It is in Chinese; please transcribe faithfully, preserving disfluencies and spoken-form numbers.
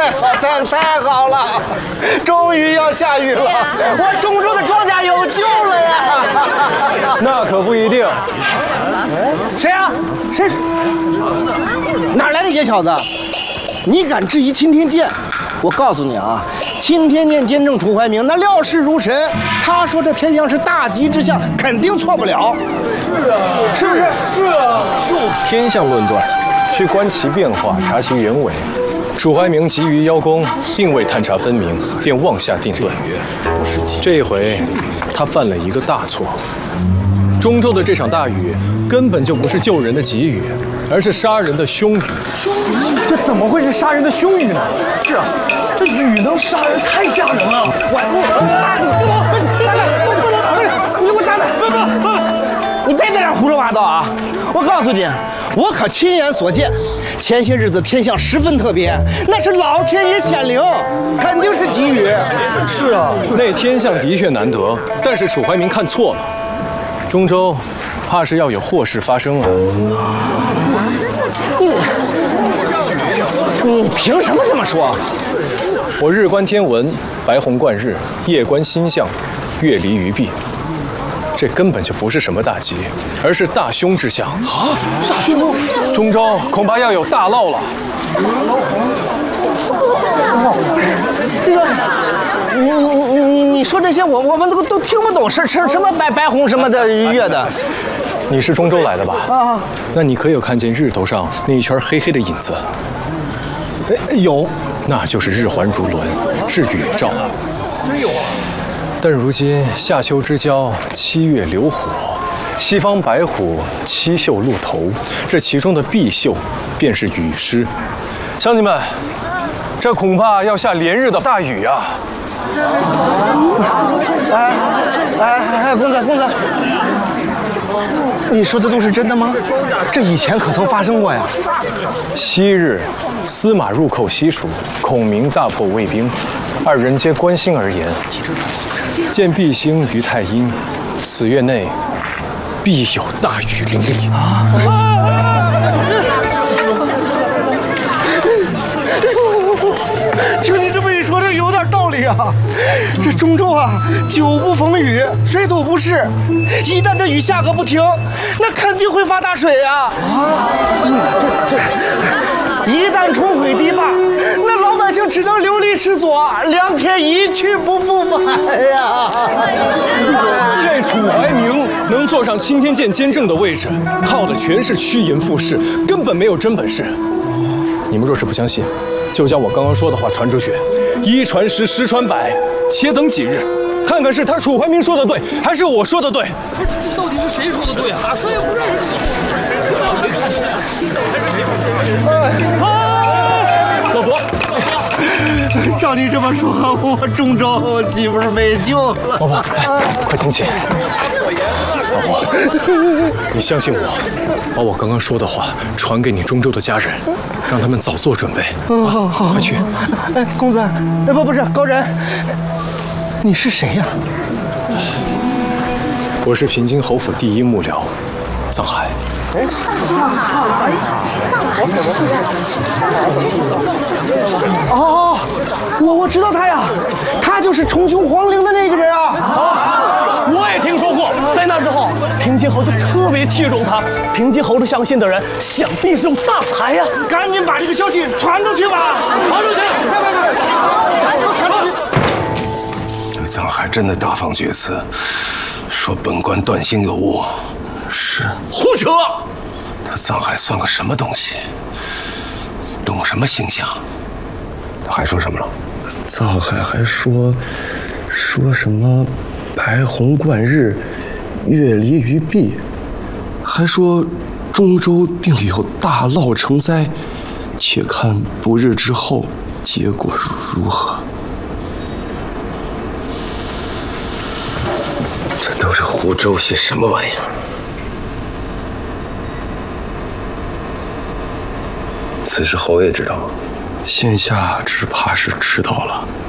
太好，太太好了，终于要下雨了，我种出的庄稼有救了呀！ 那可不一定。 谁啊？谁？哪来的野小子？你敢质疑钦天监？我告诉你啊，钦天监监正楚怀明那料事如神，他说这天象是大吉之象，肯定错不了。 是啊， 是不是？ 是啊，就天象论断，需观其变化，察其原委。楚怀明急于邀功，并未探查分明，便妄下定论。这一回，他犯了一个大错。中州的这场大雨根本就不是救人的急雨，而是杀人的凶雨。 这怎么会是杀人的凶雨呢？是啊，这雨能杀人，太吓人了！ 我你站着，不不能，不是你给我站着！不不不，你别在这胡说八道啊！我告诉你，我可亲眼所见，前些日子天象十分特别，那是老天爷显灵，肯定是急雨。 是啊，那天象的确难得，但是楚怀明看错了。中州怕是要有祸事发生啊！ 你你凭什么这么说？ 我日观天文，白虹贯日；夜观星象，月离于弊。这根本就不是什么大吉，而是大凶之象啊！ 大凶！ 中州恐怕要有大涝了。 这个，你你你你说这些，我我们都都听不懂，是是什么白白虹什么的月的。 你是中州来的吧？ 啊， 那你可有看见日头上那一圈黑黑的影子？ 哎，有， 那就是日环如轮，是雨兆。 真有啊！ 但如今夏秋之交，七月流火，西方白虎七宿露头，这其中的必宿便是雨师。乡亲们，这恐怕要下连日的大雨啊！ 哎哎哎，公子公子，你说的都是真的吗？这以前可曾发生过呀？ 昔日司马入寇西蜀，孔明大破魏兵，二人皆观星而言，见毕星于太阴，此月内必有大雨淋漓。 听你这么一说，这有点道理啊。这中州啊，久不逢雨，水土不适，一旦这雨下个不停，那肯定会发大水啊！啊，这这，一旦冲毁堤坝，那老百姓只能流离失所，良田一去不复返呀！ 这楚怀明能坐上钦天监监正的位置，靠的全是趋炎附势，根本没有真本事。你们若是不相信，就将我刚刚说的话传出去，一传十，十传百，且等几日，看看是他楚怀明说的对，还是我说的对。 不是，这到底是谁说的对啊？谁也不认识你。 老伯， 照你这么说，我中州岂不是没救了？ 老伯，快请起。老伯，你相信我，把我刚刚说的话传给你中州的家人，让他们早做准备。 嗯，好好， 快去。 哎，公子，哎，不，不是高人，你是谁呀？ 我是平津侯府第一幕僚，藏海。 藏海，藏海是人。 哦，我我知道他呀，他就是重修皇陵的那个人啊。 啊，我也听说过，在那之后，平津侯就特别器重他。平津侯这相信的人，想必是有大才呀。 赶紧把这个消息传出去吧！ 传出去！ 别别别，都传出去！ 这藏海真的大放厥词，说本官断星有误。是胡扯！ 他藏海算个什么东西？懂什么星象？他还说什么了？ 藏海还说说什么白虹贯日，月离于弊，还说中州定有大涝成灾，且看不日之后结果如何。 这都是湖州些什么玩意儿？此事侯爷知道吗？ 现下只怕是知道了。